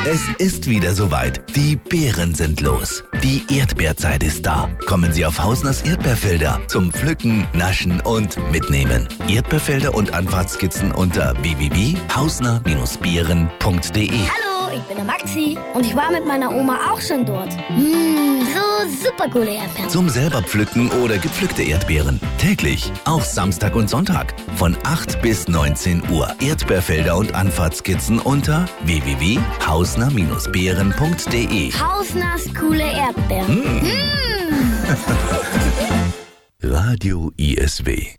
Es ist wieder soweit. Die Beeren sind los. Die Erdbeerzeit ist da. Kommen Sie auf Hausners Erdbeerfelder zum Pflücken, Naschen und Mitnehmen. Erdbeerfelder und Anfahrtskizzen unter www.hausner-beeren.de. Hallo, ich bin der Maxi und ich war mit meiner Oma auch schon dort. So super coole Erdbeeren. Zum selber pflücken oder gepflückte Erdbeeren. Täglich, auch Samstag und Sonntag. Von 8 bis 19 Uhr. Erdbeerfelder und Anfahrtskizzen unter www.hausner-beeren.de. Hausners coole Erdbeeren. Radio ISW